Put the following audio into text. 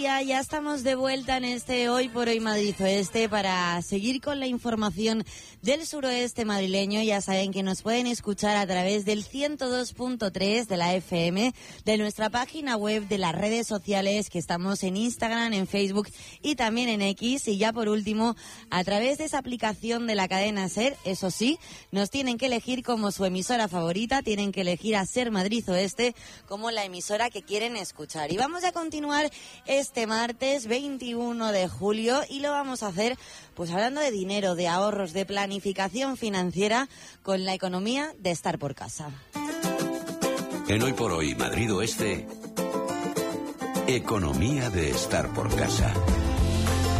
Ya estamos de vuelta en este Hoy por Hoy Madrid Oeste para seguir con la información del suroeste madrileño. Ya saben que nos pueden escuchar a través del 102.3 de la FM, de nuestra página web, de las redes sociales, que estamos en Instagram, en Facebook y también en X. Y ya por último, a través de esa aplicación de la cadena SER. Eso sí, nos tienen que elegir como su emisora favorita, tienen que elegir a SER Madrid Oeste como la emisora que quieren escuchar. Y vamos a continuar este martes 21 de julio y lo vamos a hacer pues hablando de dinero, de ahorros, de planificación financiera con la economía de estar por casa. En Hoy por Hoy Madrid Oeste, economía de estar por casa.